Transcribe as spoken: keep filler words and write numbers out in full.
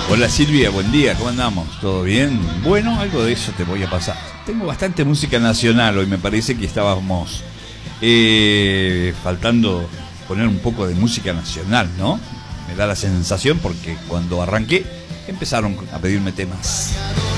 Hola Silvia, buen día, ¿cómo andamos? ¿Todo bien? Bueno, algo de eso te voy a pasar. Tengo bastante música nacional hoy, me parece que estábamos eh, faltando poner un poco de música nacional, ¿no? Me da la sensación porque cuando arranqué empezaron a pedirme temas.